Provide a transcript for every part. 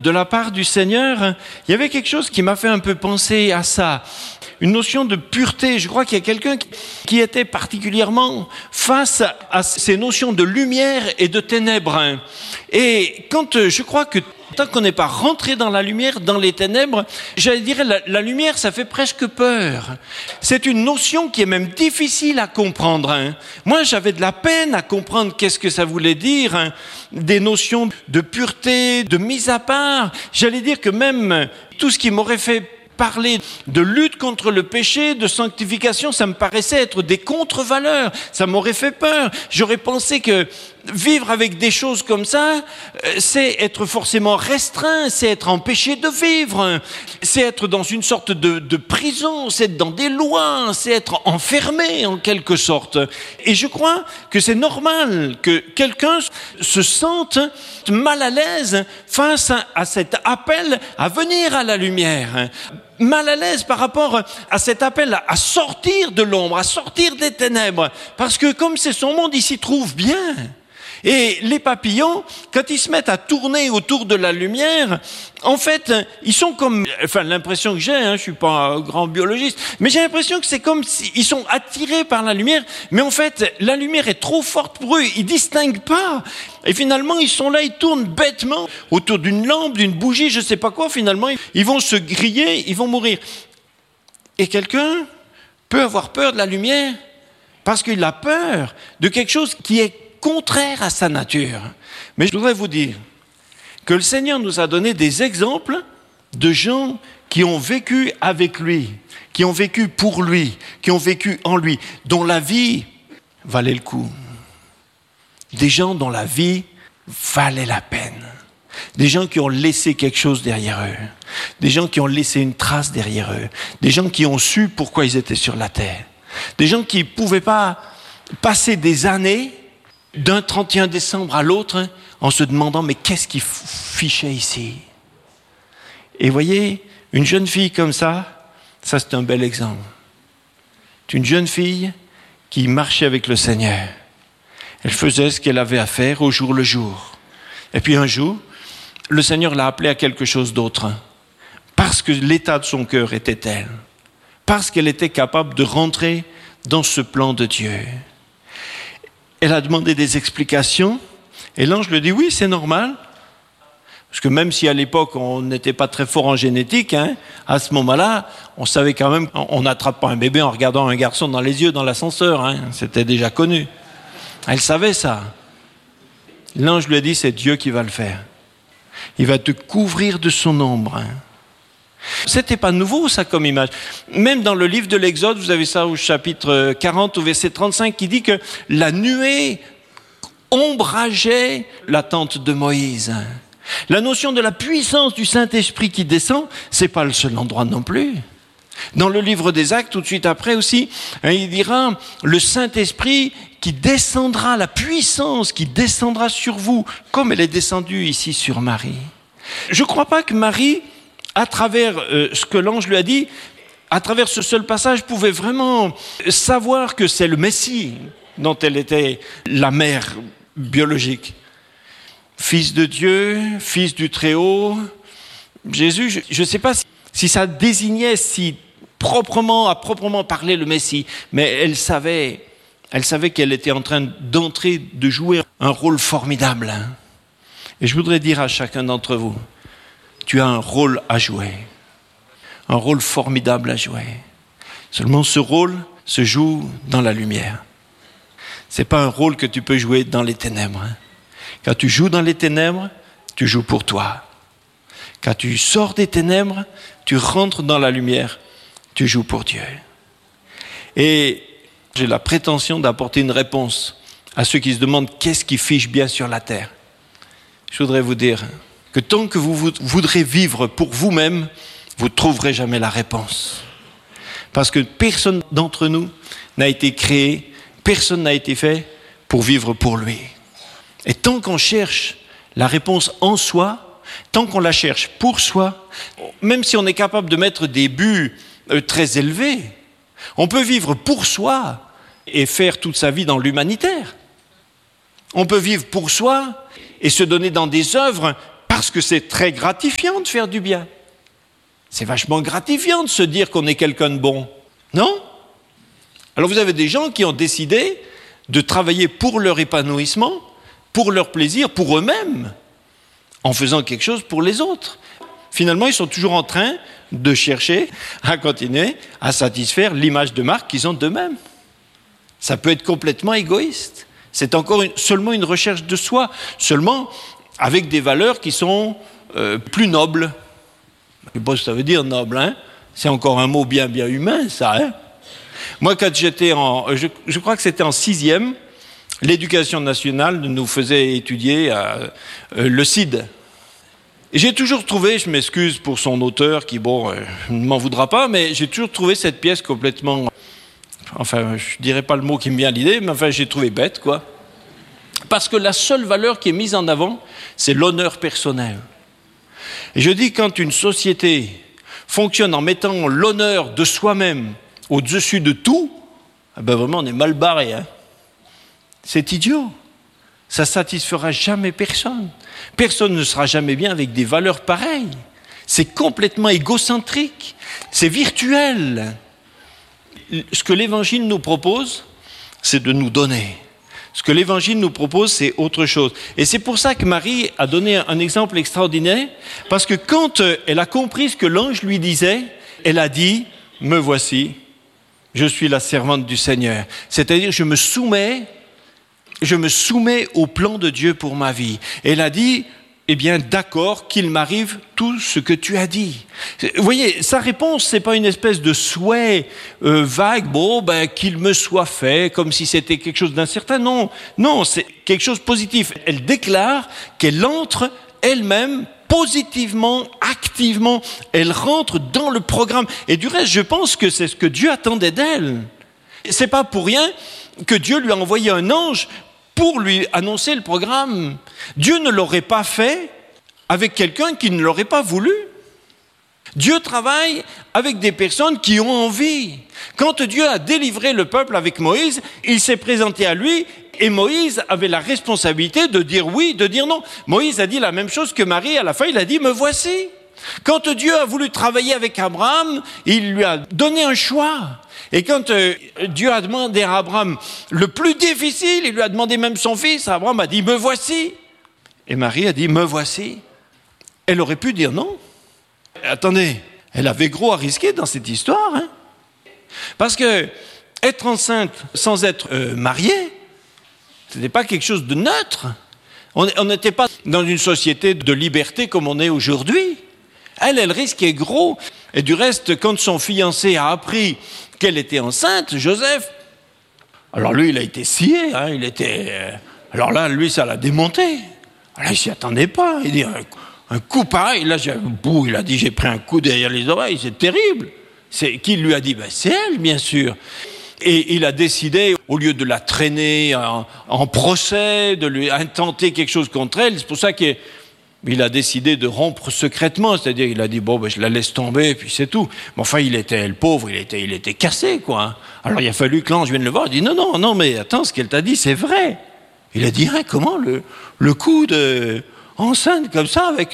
de la part du Seigneur, il y avait quelque chose qui m'a fait un peu penser à ça. Une notion de pureté. Je crois qu'il y a quelqu'un qui était particulièrement face à ces notions de lumière et de ténèbres. Et quand je crois que tant qu'on n'est pas rentré dans la lumière, dans les ténèbres, j'allais dire la lumière, ça fait presque peur. C'est une notion qui est même difficile à comprendre. Moi, j'avais de la peine à comprendre qu'est-ce que ça voulait dire. Des notions de pureté, de mise à part. J'allais dire que même tout ce qui m'aurait fait parler de lutte contre le péché, de sanctification, ça me paraissait être des contre-valeurs. Ça m'aurait fait peur. J'aurais pensé que vivre avec des choses comme ça, c'est être forcément restreint, c'est être empêché de vivre, c'est être dans une sorte de prison, c'est être dans des lois, c'est être enfermé en quelque sorte. Et je crois que c'est normal que quelqu'un se sente mal à l'aise face à cet appel à venir à la lumière. Mal à l'aise par rapport à cet appel à sortir de l'ombre, à sortir des ténèbres. Parce que comme c'est son monde, il s'y trouve bien. Et les papillons, quand ils se mettent à tourner autour de la lumière, en fait, ils sont comme... Enfin, l'impression que j'ai, je suis pas un grand biologiste, mais j'ai l'impression que c'est comme s'ils sont attirés par la lumière, mais en fait, la lumière est trop forte pour eux, ils distinguent pas. Et finalement, ils sont là, ils tournent bêtement autour d'une lampe, d'une bougie, je sais pas quoi, finalement, ils vont se griller, ils vont mourir. Et quelqu'un peut avoir peur de la lumière parce qu'il a peur de quelque chose qui est contraire à sa nature. Mais je voudrais vous dire que le Seigneur nous a donné des exemples de gens qui ont vécu avec lui, qui ont vécu pour lui, qui ont vécu en lui, dont la vie valait le coup. Des gens dont la vie valait la peine. Des gens qui ont laissé quelque chose derrière eux. Des gens qui ont laissé une trace derrière eux. Des gens qui ont su pourquoi ils étaient sur la terre. Des gens qui ne pouvaient pas passer des années d'un 31 décembre à l'autre en se demandant mais qu'est-ce qui fichait ici? Et voyez, une jeune fille comme ça c'est un bel exemple. C'est une jeune fille qui marchait avec le Seigneur. Elle faisait ce qu'elle avait à faire au jour le jour. Et puis un jour, le Seigneur l'a appelée à quelque chose d'autre. Parce que l'état de son cœur était tel. Parce qu'elle était capable de rentrer dans ce plan de Dieu. Elle a demandé des explications, et l'ange lui dit oui, c'est normal. Parce que même si à l'époque on n'était pas très fort en génétique, à ce moment-là, on savait quand même qu'on n'attrape pas un bébé en regardant un garçon dans les yeux dans l'ascenseur, c'était déjà connu. Elle savait ça. L'ange lui a dit c'est Dieu qui va le faire. Il va te couvrir de son ombre. C'était pas nouveau ça comme image. Même dans le livre de l'Exode, vous avez ça au chapitre 40 au verset 35 qui dit que la nuée ombrageait la tente de Moïse. La notion de la puissance du Saint-Esprit qui descend, c'est pas le seul endroit non plus. Dans le livre des Actes, tout de suite après aussi, il dira le Saint-Esprit qui descendra, la puissance qui descendra sur vous, comme elle est descendue ici sur Marie. Je crois pas que Marie, à travers ce que l'ange lui a dit, à travers ce seul passage, pouvait vraiment savoir que c'est le Messie dont elle était la mère biologique. Fils de Dieu, fils du Très-Haut. Jésus, je ne sais pas si ça désignait à proprement parler le Messie, mais elle savait qu'elle était en train d'entrer, de jouer un rôle formidable. Et je voudrais dire à chacun d'entre vous, tu as un rôle à jouer, un rôle formidable à jouer. Seulement ce rôle se joue dans la lumière. Ce n'est pas un rôle que tu peux jouer dans les ténèbres. Quand tu joues dans les ténèbres, tu joues pour toi. Quand tu sors des ténèbres, tu rentres dans la lumière, tu joues pour Dieu. Et j'ai la prétention d'apporter une réponse à ceux qui se demandent qu'est-ce qui fiche bien sur la terre. Je voudrais vous dire que tant que vous voudrez vivre pour vous-même, vous ne trouverez jamais la réponse. Parce que personne d'entre nous n'a été créé, personne n'a été fait pour vivre pour lui. Et tant qu'on cherche la réponse en soi, tant qu'on la cherche pour soi, même si on est capable de mettre des buts très élevés, on peut vivre pour soi et faire toute sa vie dans l'humanitaire. On peut vivre pour soi et se donner dans des œuvres Parce que c'est très gratifiant de faire du bien. C'est vachement gratifiant de se dire qu'on est quelqu'un de bon. Non ? Alors vous avez des gens qui ont décidé de travailler pour leur épanouissement, pour leur plaisir, pour eux-mêmes, en faisant quelque chose pour les autres. Finalement, ils sont toujours en train de chercher à continuer à satisfaire l'image de marque qu'ils ont d'eux-mêmes. Ça peut être complètement égoïste. C'est encore seulement une recherche de soi, seulement avec des valeurs qui sont plus nobles. Je ne sais pas ce que ça veut dire noble, hein ? C'est encore un mot bien humain, ça. Hein ? Moi, quand j'étais je crois que c'était en 6e, l'éducation nationale nous faisait étudier le CID. Et j'ai toujours trouvé, je m'excuse pour son auteur qui, ne m'en voudra pas, mais j'ai toujours trouvé cette pièce complètement... Enfin, je ne dirais pas le mot qui me vient à l'idée, mais enfin, j'ai trouvé bête, quoi. Parce que la seule valeur qui est mise en avant, c'est l'honneur personnel. Et je dis, quand une société fonctionne en mettant l'honneur de soi-même au-dessus de tout, vraiment, on est mal barré. Hein. C'est idiot. Ça ne satisfera jamais personne. Personne ne sera jamais bien avec des valeurs pareilles. C'est complètement égocentrique. C'est virtuel. Ce que l'Évangile nous propose, c'est de nous donner. Ce que l'Évangile nous propose, c'est autre chose. Et c'est pour ça que Marie a donné un exemple extraordinaire, parce que quand elle a compris ce que l'ange lui disait, elle a dit « Me voici, je suis la servante du Seigneur ». C'est-à-dire, je me soumets au plan de Dieu pour ma vie. Et elle a dit, eh bien, d'accord, qu'il m'arrive tout ce que tu as dit. Vous voyez, sa réponse, c'est pas une espèce de souhait vague, qu'il me soit fait, comme si c'était quelque chose d'incertain. Non, c'est quelque chose de positif. Elle déclare qu'elle entre elle-même positivement, activement, elle rentre dans le programme. Et du reste, je pense que c'est ce que Dieu attendait d'elle. C'est pas pour rien que Dieu lui a envoyé un ange pour lui annoncer le programme. Dieu ne l'aurait pas fait avec quelqu'un qui ne l'aurait pas voulu. Dieu travaille avec des personnes qui ont envie. Quand Dieu a délivré le peuple avec Moïse, il s'est présenté à lui et Moïse avait la responsabilité de dire oui, de dire non. Moïse a dit la même chose que Marie, à la fin il a dit « me voici ». Quand Dieu a voulu travailler avec Abraham, il lui a donné un choix. Et quand Dieu a demandé à Abraham le plus difficile, il lui a demandé même son fils, Abraham a dit « me voici ». Et Marie a dit « me voici ». Elle aurait pu dire non. Attendez, elle avait gros à risquer dans cette histoire. Hein. Parce que être enceinte sans être mariée, ce n'était pas quelque chose de neutre. On n'était pas dans une société de liberté comme on est aujourd'hui. Elle risquait gros. Et du reste, quand son fiancé a appris qu'elle était enceinte, Joseph, alors lui, il a été scié. Hein, alors là, lui, ça l'a démonté. Alors, il ne s'y attendait pas. Il dit, un coup pareil, là, il a dit, j'ai pris un coup derrière les oreilles, c'est terrible. Qui lui a dit, c'est elle, bien sûr. Et il a décidé, au lieu de la traîner en procès, de lui intenter quelque chose contre elle, c'est pour ça qu'il a décidé de rompre secrètement, c'est-à-dire il a dit je la laisse tomber, puis c'est tout. Mais enfin, le pauvre, il était cassé, quoi. Alors il a fallu que l'ange vienne le voir, il dit non, mais attends, ce qu'elle t'a dit, c'est vrai. Il a dit, comment le coup de enceinte comme ça avec...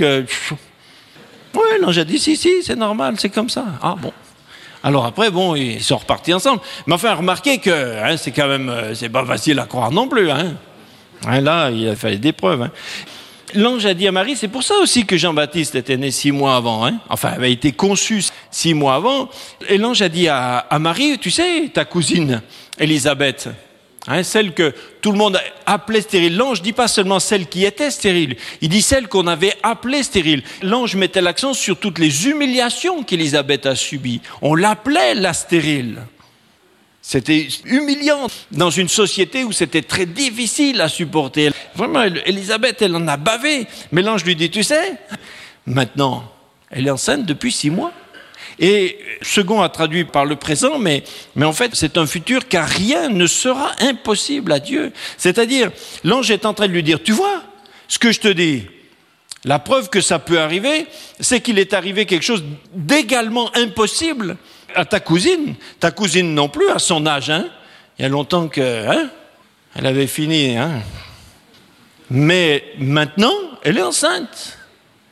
Oui, l'ange a dit, si, c'est normal, c'est comme ça. Ah bon. Alors après, ils sont repartis ensemble. Mais enfin, remarquez que c'est quand même, c'est pas facile à croire non plus. Hein. Là, il a fallu des preuves. Hein. L'ange a dit à Marie, c'est pour ça aussi que Jean-Baptiste était né 6 mois avant. Hein. Enfin, avait été conçu 6 mois avant. Et l'ange a dit à Marie, tu sais, ta cousine, Élisabeth, celle que tout le monde appelait stérile. L'ange ne dit pas seulement celle qui était stérile, il dit celle qu'on avait appelée stérile. L'ange mettait l'accent sur toutes les humiliations qu'Élisabeth a subies. On l'appelait la stérile. C'était humiliant dans une société où c'était très difficile à supporter. Vraiment, Élisabeth, elle en a bavé. Mais l'ange lui dit, tu sais, maintenant, elle est enceinte depuis 6 mois. Et second a traduit par le présent, mais en fait, c'est un futur car rien ne sera impossible à Dieu. C'est-à-dire, l'ange est en train de lui dire, tu vois, ce que je te dis, la preuve que ça peut arriver, c'est qu'il est arrivé quelque chose d'également impossible à ta cousine. Ta cousine non plus, à son âge, il y a longtemps elle avait fini. Mais maintenant, elle est enceinte.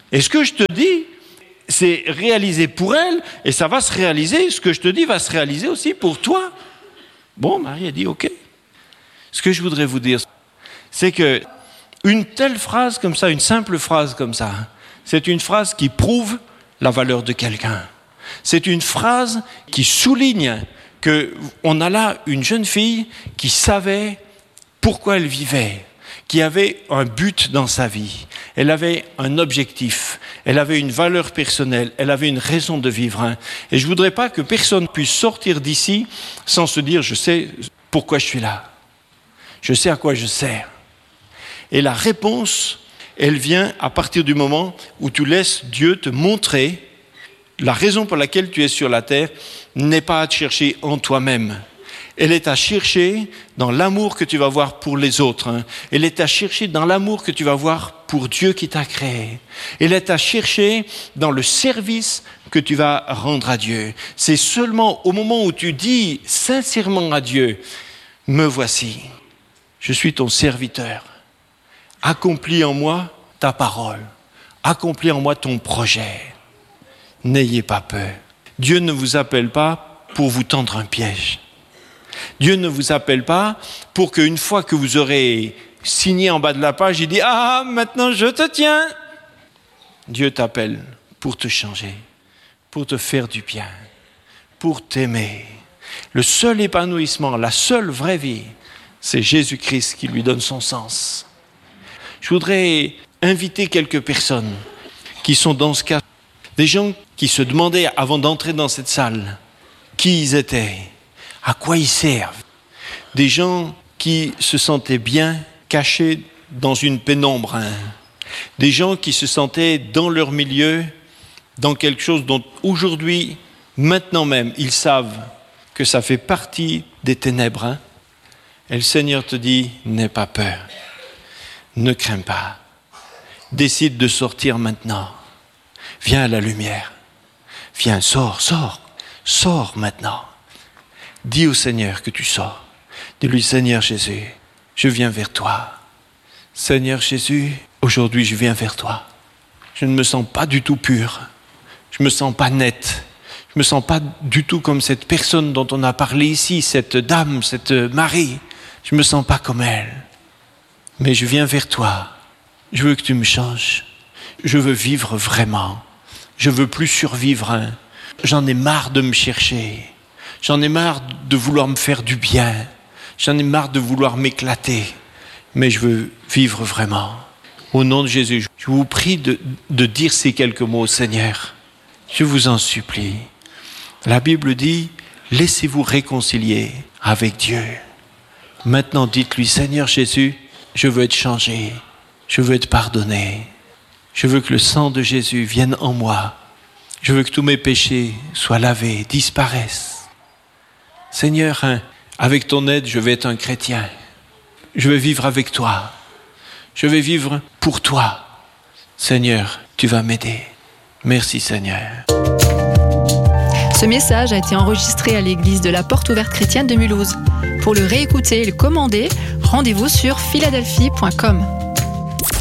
Et ce que je te dis, c'est réalisé pour elle, et ça va se réaliser, ce que je te dis va se réaliser aussi pour toi. Bon, Marie a dit, ok. Ce que je voudrais vous dire, c'est que une telle phrase comme ça, une simple phrase comme ça, c'est une phrase qui prouve la valeur de quelqu'un. C'est une phrase qui souligne qu'on a là une jeune fille qui savait pourquoi elle vivait, qui avait un but dans sa vie. Elle avait un objectif, elle avait une valeur personnelle, elle avait une raison de vivre. Et je ne voudrais pas que personne puisse sortir d'ici sans se dire « je sais pourquoi je suis là, je sais à quoi je sers ». Et la réponse, elle vient à partir du moment où tu laisses Dieu te montrer la raison pour laquelle tu es sur la terre n'est pas à te chercher en toi-même. Elle est à chercher dans l'amour que tu vas avoir pour les autres. Elle est à chercher dans l'amour que tu vas avoir pour Dieu qui t'a créé. Elle est à chercher dans le service que tu vas rendre à Dieu. C'est seulement au moment où tu dis sincèrement à Dieu, « Me voici, je suis ton serviteur. Accomplis en moi ta parole. Accomplis en moi ton projet. N'ayez pas peur. » Dieu ne vous appelle pas pour vous tendre un piège. Dieu ne vous appelle pas pour qu'une fois que vous aurez signé en bas de la page, il dit « Ah, maintenant je te tiens !» Dieu t'appelle pour te changer, pour te faire du bien, pour t'aimer. Le seul épanouissement, la seule vraie vie, c'est Jésus-Christ qui lui donne son sens. Je voudrais inviter quelques personnes qui sont dans ce cas, des gens qui se demandaient avant d'entrer dans cette salle qui ils étaient, à quoi ils servent. Des gens qui se sentaient bien cachés dans une pénombre. Des gens qui se sentaient dans leur milieu, dans quelque chose dont aujourd'hui, maintenant même, ils savent que ça fait partie des ténèbres. Et le Seigneur te dit, n'aie pas peur, ne crains pas. Décide de sortir maintenant. Viens à la lumière. Viens, sors maintenant. Dis au Seigneur que tu sors. Dis-lui, Seigneur Jésus, je viens vers toi. Seigneur Jésus, aujourd'hui je viens vers toi. Je ne me sens pas du tout pur. Je ne me sens pas net. Je ne me sens pas du tout comme cette personne dont on a parlé ici, cette dame, cette Marie. Je ne me sens pas comme elle. Mais je viens vers toi. Je veux que tu me changes. Je veux vivre vraiment. Je veux plus survivre. J'en ai marre de me chercher. J'en ai marre de vouloir me faire du bien. J'en ai marre de vouloir m'éclater. Mais je veux vivre vraiment. Au nom de Jésus, je vous prie de dire ces quelques mots au Seigneur. Je vous en supplie. La Bible dit, laissez-vous réconcilier avec Dieu. Maintenant, dites-lui, Seigneur Jésus, je veux être changé. Je veux être pardonné. Je veux que le sang de Jésus vienne en moi. Je veux que tous mes péchés soient lavés, disparaissent. Seigneur, avec ton aide, je vais être un chrétien. Je vais vivre avec toi. Je vais vivre pour toi. Seigneur, tu vas m'aider. Merci Seigneur. Ce message a été enregistré à l'église de la Porte Ouverte Chrétienne de Mulhouse. Pour le réécouter et le commander, rendez-vous sur philadelphie.com.